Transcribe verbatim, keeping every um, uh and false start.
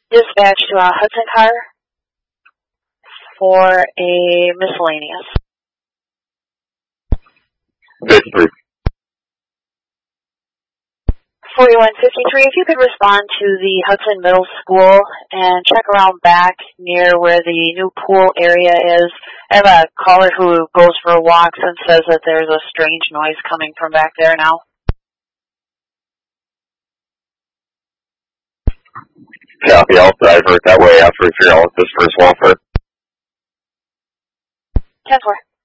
Dispatch to a Hudson car for a miscellaneous. fifty-three. forty-one fifty-three, if you could respond to the Hudson Middle School and check around back near where the new pool area is. I have a caller who goes for walks and says that there's a strange noise coming from back there now. Copy, I'll divert that way after we figure out what this first walk for. ten four.